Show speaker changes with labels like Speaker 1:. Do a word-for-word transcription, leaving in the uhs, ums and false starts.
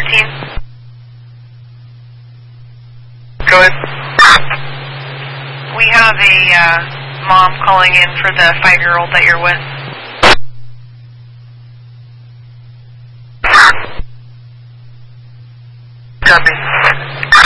Speaker 1: thirteen.
Speaker 2: Go ahead.
Speaker 1: We have a uh, mom calling in for the five-year-old that you're with.
Speaker 2: Copy.